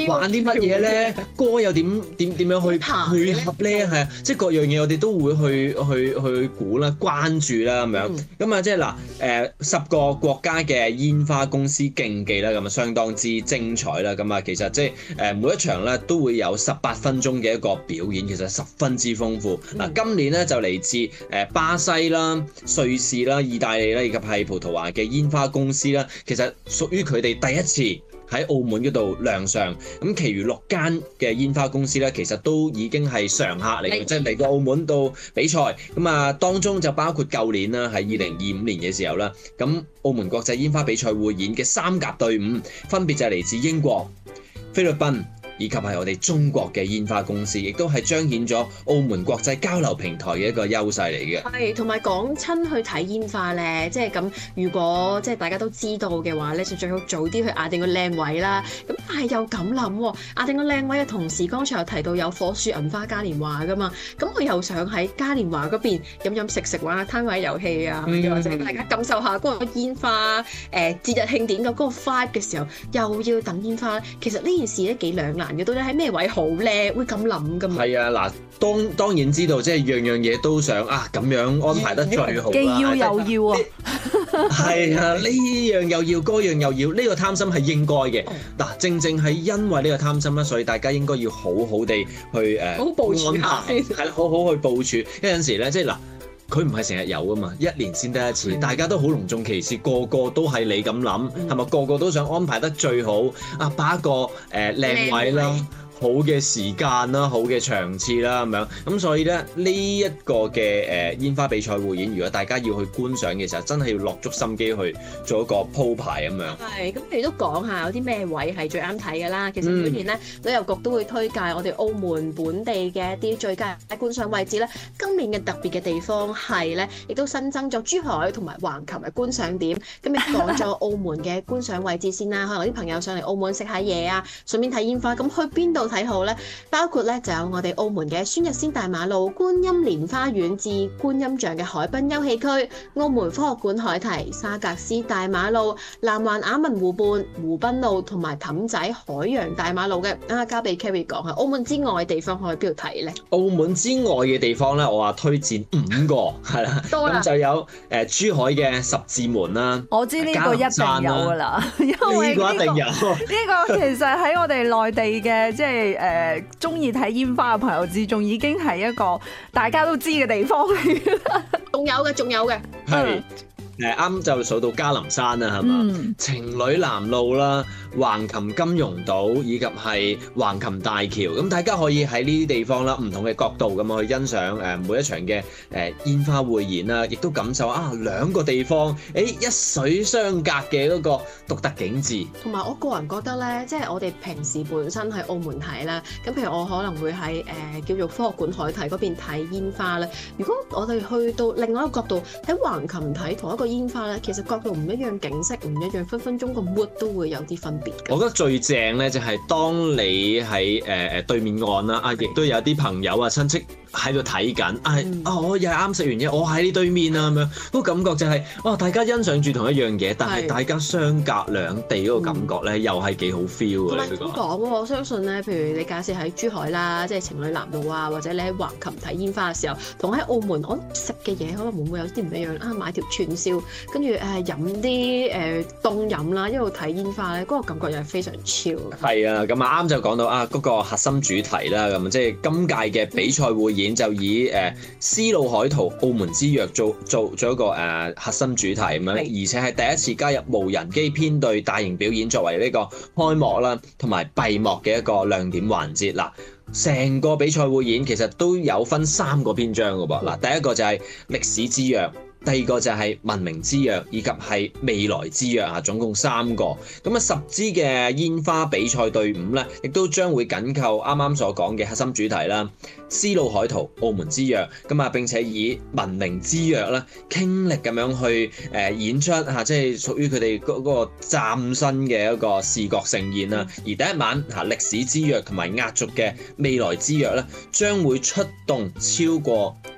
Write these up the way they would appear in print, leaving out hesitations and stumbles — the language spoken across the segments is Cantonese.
玩啲乜嘢咧？歌又點樣去配合咧？係啊，即係各樣嘢我哋都會去估啦、關注啦咁樣。咁啊，即係嗱10個國家嘅煙花公司競技啦，咁啊相當之精彩啦。咁啊，其實即係每一場咧都會有18分鐘嘅一個表演，其實十分之豐富。嗱，今年咧就嚟自巴西啦、瑞士啦、意大利啦以及係葡萄牙嘅煙花公司啦，其實屬於佢哋第一次喺澳門嗰度亮相。咁其餘6間嘅煙花公司咧，其實都已經係常客嚟嘅，即係嚟到澳門度比賽。咁啊，當中就包括舊年啦，喺2025年嘅時候啦，咁澳門國際煙花比賽匯演嘅3甲隊伍，分別就係嚟自英國、菲律賓以及係我哋中國嘅煙花公司，亦都係彰顯咗澳門國際交流平台嘅一個優勢嚟嘅。 係，同埋講親去睇煙花咧，即係咁，如果即係大家都知道嘅話咧，就最好早啲去壓定個靚位啦。咁但係又咁諗喎，壓定個靚位嘅同時，剛才又提到有火樹銀花嘉年華噶嘛，咁我又想喺嘉年華嗰邊飲食玩下攤位遊戲啊，又或者大家感受下嗰個煙花節日慶典嘅嗰個 vibe 嘅時候，又要等煙花。其實呢件事咧幾兩難嘅，到底喺咩位好咧？會咁諗噶嘛？ 係啊，嗱，當然知道，即係樣嘢都想咁樣安排得最好啦。 既要又要啊！ 係啊，呢樣又要，嗰樣又要，呢個貪心係應該嘅。嗱，正係因為呢個貪心啦，所以大家應該要好好地去好部署下先。 係啦，好好去部署。有陣時咧，即係嗱。佢唔係成日有噶嘛，1年先得一次，大家都好隆重其事，個個都係你咁諗，係咪？個個都想安排得最好，擺一個靚位啦。好嘅時間啦，好嘅場次啦，咁樣咁，所以咧呢一個嘅煙花比賽匯演，如果大家要去觀賞嘅時候，真係要落足心機去做一個鋪排咁樣。 係，咁你都講下有啲咩位係最啱睇嘅啦。其實每年咧旅遊局都會推介我哋澳門本地嘅一啲最佳觀賞位置咧。今年嘅特別嘅地方係咧，亦都新增咗珠海同埋橫琴嘅觀賞點。咁亦講咗澳門嘅觀賞位置先啦。可能啲朋友上嚟澳門食下嘢啊，順便睇煙花。咁去邊度睇好咧？包括咧就有我哋澳門嘅孫逸仙大馬路、觀音蓮花園至觀音像嘅海濱休憩區、澳門科學館海堤、沙格斯大馬路、南環雅文湖畔、湖濱路同埋氹仔海洋大馬路嘅。交俾 Kerry 講下，澳門之外嘅地方可以邊度睇咧？ 澳門之外嘅地方咧，我話推薦5個係啦，咁就有珠海嘅十字門啦。 我知呢個一定有噶啦，因為呢個一定有。 呢個其實喺我哋內地嘅即係中意睇煙花嘅朋友之中，已經係一個大家都知嘅地方嚟嘅。 仲有嘅， 係啱就數到嘉林山啦，係嘛？情侶南路啦、橫琴金融島以及係橫琴大橋，咁大家可以喺呢啲地方啦，唔同嘅角度咁去欣賞每一場嘅煙花匯演啦，亦都感受兩個地方一水相隔嘅嗰個獨特景緻。 同埋我個人覺得咧，即係我哋平時本身喺澳門睇啦，咁譬如我可能會喺叫做科學館海堤嗰邊睇煙花咧。如果我哋去到另外一個角度喺橫琴睇同一個煙花咧，其實角度唔一樣，景色唔一樣，分分鐘個 mood 都會有啲分別嘅。 我覺得最正咧就係當你喺對面岸啦，亦都有啲朋友親戚喺度睇緊，我又係啱食完嘢，我喺你對面啊咁樣，嗰個感覺就係大家欣賞住同一樣嘢，但係大家相隔兩地嗰個感覺咧，又係幾好 feel 嘅。 咁講喎，我相信咧，譬如你假設喺珠海啦，即係情侶南路啊，或者你喺橫琴睇煙花嘅時候，同喺澳門我食嘅嘢可能會唔會有啲唔一樣？買條串燒，跟住飲啲凍飲啦，一路睇煙花咧，嗰個感覺又係非常超。 係啊，咁啱就講到嗰個核心主題啦，咁即係今屆嘅比賽匯演就以絲路海圖澳門之約做一個核心主題咁樣，而且係第一次加入無人機編隊大型表演作為呢個開幕啦，同埋閉幕嘅一個亮點環節嗱。成個比賽匯演其實都有分3個篇章㗎噃，嗱，第一個就係歷史之約，第二個就係文明之約，以及係未來之約總共3個。咁10支嘅煙花比賽隊伍咧，亦都將會緊扣啱啱所講嘅核心主題啦，絲路海圖澳門之約，並且以文明之約啦，傾力咁樣去演出即係屬於佢哋嗰個嶄新嘅一個視覺盛宴啦。而第一晚歷史之約同埋壓軸嘅未來之約咧，將會出動超過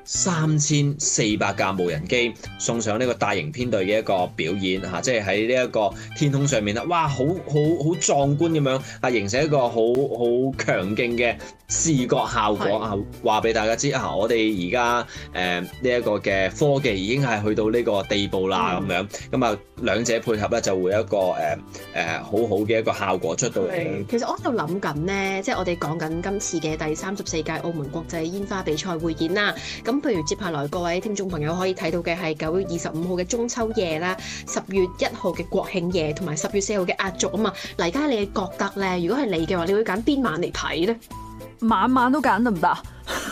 3400架無人機送上呢個大型編隊嘅一個表演嚇，即係喺呢一個天空上面啦，哇，好壯觀咁樣啊，形成一個好強勁嘅視覺效果啊，話俾大家知啊，我哋而家呢一個嘅科技已經係去到呢個地步啦咁樣，咁啊兩者配合咧就會有一個好好嘅一個效果出到嚟。 其實我喺度諗緊咧，即係我哋講緊今次嘅第34屆澳門國際煙花比賽匯演啦。咁譬如接下來各位聽眾朋友可以睇到嘅係9月25號嘅中秋夜啦，10月1號嘅國慶夜，同埋10月4號嘅壓軸啊嘛。嗱，而家你覺得咧，如果係你嘅話，你會揀邊晚嚟睇咧？ 晚晚都揀得唔得？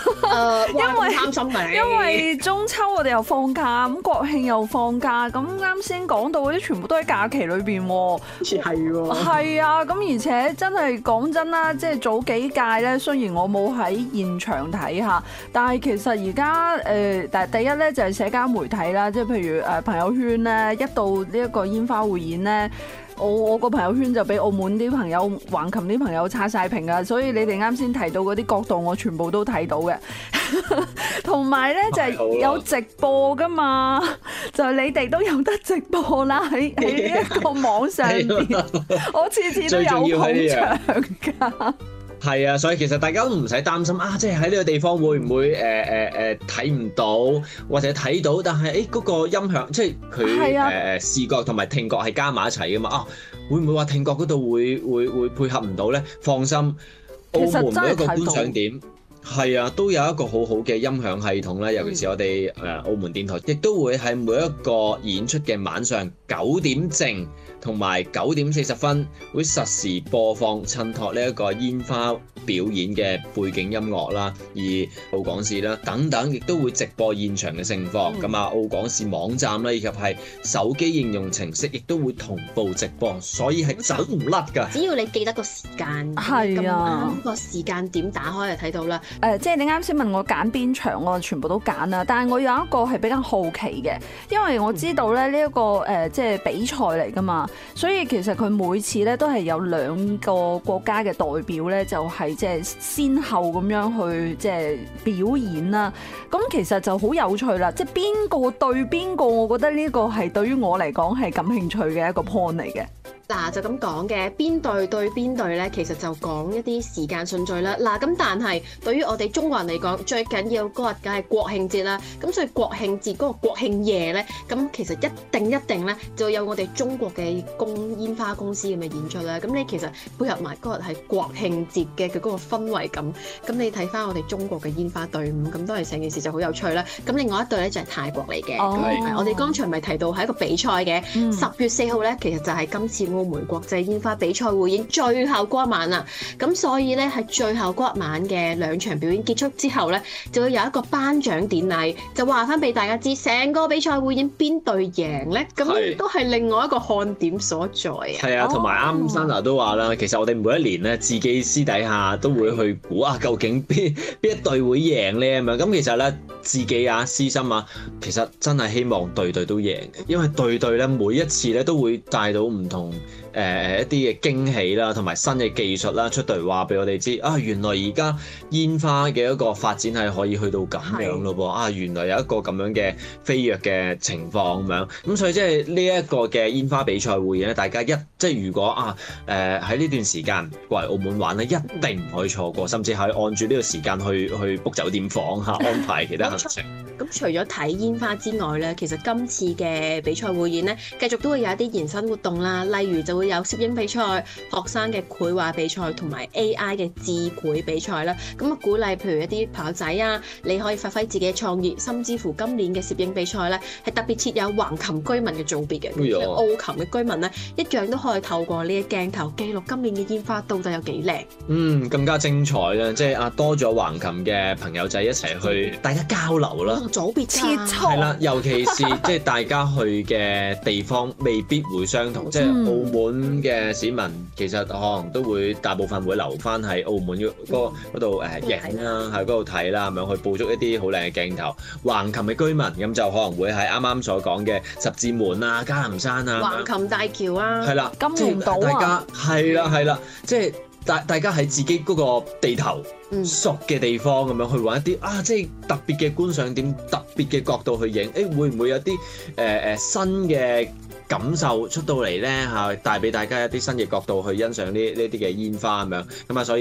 因為中秋我哋又放假，咁國慶又放假，咁啱先講到嗰啲全部都喺假期裏邊喎。 係喎。係啊，咁而且真係講真啦，即係早幾屆咧，雖然我冇喺現場睇下，但係其實而家第一咧就係社交媒體啦，即係譬如朋友圈咧，一到呢一個煙花匯演咧。我個朋友圈就俾澳門啲朋友、橫琴啲朋友刷晒屏啊，所以你哋啱先提到嗰啲角度，我全部都睇到嘅。同埋咧就係有直播噶嘛，就係你哋都有得直播啦，喺呢一個網上邊，我次次都有捧場㗎。 係啊，所以其實大家都唔使擔心啊，即係喺呢個地方會唔會睇唔到，或者睇到，但係嗰個音響，即係佢視覺同埋聽覺係加埋一齊噶嘛啊，會唔會話聽覺嗰度會配合唔到咧？放心，澳門每一個觀賞點係啊，都有一個好好嘅音響系統啦，尤其是我哋澳門電台，亦都會喺每一個演出嘅晚上9點正同埋9點40分會實時播放襯托呢一個煙花表演嘅背景音樂啦，而澳廣視啦等等，亦都會直播現場嘅盛況。咁澳廣視網站啦，以及係手機應用程式，亦都會同步直播，所以係走唔甩㗎。只要你記得個時間， 係啊， 個時間點打開就睇到啦。 即係你啱先問我揀邊場，我全部都揀啦。但係我有一個係比較好奇嘅，因為我知道咧呢一個即係比賽嚟㗎嘛。所以其實佢每次咧都係有2個國家嘅代表咧，就係即係先後咁樣去即係表演啦。咁其實就好有趣啦，即係邊個對邊個，我覺得呢個係對於我嚟講係感興趣嘅一個 point 嚟嘅。 嗱，就咁講嘅，邊隊對邊隊咧，其實就講一啲時間順序啦。嗱，咁但係對於我哋中國人嚟講，最緊要嗰日梗係國慶節啦。咁所以國慶節嗰個國慶夜咧，咁其實一定咧就有我哋中國嘅煙花公司咁嘅演出啦。咁你其實配合埋嗰日係國慶節嘅佢嗰個氛圍感，咁你睇翻我哋中國嘅煙花隊伍，咁當然成件事就好有趣啦。咁另外一隊咧就係泰國嚟嘅，我哋剛才咪提到係一個比賽嘅。10月4號咧，其實就係今次澳門國際煙花比賽匯演最後嗰一晚啦，咁所以咧喺最後嗰一晚嘅2場表演結束之後咧，就會有一個頒獎典禮，就話翻俾大家知成個比賽匯演邊隊贏咧，咁都係另外一個看點所在啊。 係啊，同埋啱 Sana 都話啦，其實我哋每一年咧自己私底下都會去估啊，究竟邊一隊會贏咧咁樣。咁其實咧自己私心其實真係希望隊隊都贏嘅，因為隊隊咧每一次咧都會帶到唔同一啲嘅驚喜啦，同埋新嘅技術啦出嚟話俾我哋知啊，原來而家煙花嘅一個發展係可以去到咁樣咯噃啊，原來有一個咁樣嘅飛躍嘅情況咁樣，咁所以即係呢一個嘅煙花比賽匯演咧，大家即係如果喺呢段時間過嚟澳門玩咧，一定唔可以錯過，甚至係按住呢個時間去 book 酒店房安排其他行程。 咁除咗睇煙花之外咧，其實今次嘅比賽匯演咧，繼續都會有一啲延伸活動啦，例如就會有攝影比賽、學生嘅繪畫比賽同埋 AI 嘅智繪比賽啦。咁鼓勵譬如一啲朋友仔你可以發揮自己嘅創意，甚至乎今年嘅攝影比賽咧係特別設有橫琴居民嘅組別嘅，澳琴嘅居民咧一樣都可以透過呢個鏡頭記錄今年嘅煙花到底有幾靚。 更加精彩啦！即係多咗橫琴嘅朋友仔一齊去，大家交流啦。 組別切磋係啦，尤其是即係大家去嘅地方未必會相同，即係澳門嘅市民其實可能都會大部分會留翻喺澳門嗰度影啦，喺嗰度睇啦，咁樣去捕捉一啲好靚嘅鏡頭。橫琴嘅居民咁就可能會喺啱啱所講嘅十字門嘉林山橫琴大橋係啦， 金門島大家係啦，即係大家喺自己嗰個地頭熟嘅地方咁樣去揾一啲即係特別嘅觀賞點、特別嘅角度去影，會唔會有啲新嘅感受出到嚟咧嚇，帶俾大家一啲新嘅角度去欣賞呢啲嘅煙花咁樣，咁啊所以。